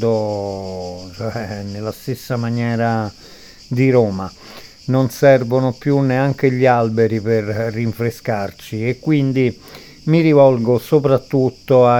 cioè, nella stessa maniera di Roma. Non servono più neanche gli alberi per rinfrescarci e quindi mi rivolgo soprattutto